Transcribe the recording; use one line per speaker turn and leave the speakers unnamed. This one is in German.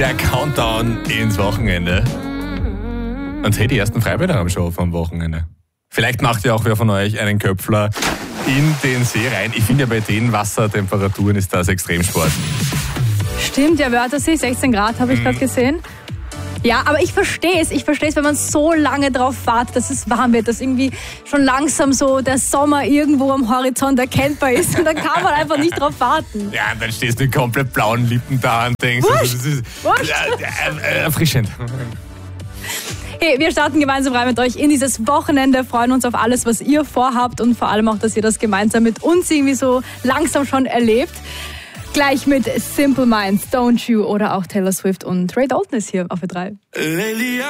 Der Countdown ins Wochenende. Und hey, die ersten Freibäder haben schon vom Wochenende. Vielleicht macht ja auch wer von euch einen Köpfler in den See rein. Ich finde ja, bei den Wassertemperaturen ist das Extremsport.
Stimmt, ja, Wörthersee, 16 Grad habe ich gerade gesehen. Ja, aber ich verstehe es, wenn man so lange drauf wartet, dass es warm wird, dass irgendwie schon langsam so der Sommer irgendwo am Horizont erkennbar ist und dann kann man einfach nicht drauf warten.
Ja, und dann stehst du mit komplett blauen Lippen da und denkst,
Wurscht.
das ist erfrischend.
Hey, wir starten gemeinsam rein mit euch in dieses Wochenende, freuen uns auf alles, was ihr vorhabt und vor allem auch, dass ihr das gemeinsam mit uns irgendwie so langsam schon erlebt. Gleich mit Simple Minds, Don't You oder auch Taylor Swift und Ray Dalton ist hier auf Ö3.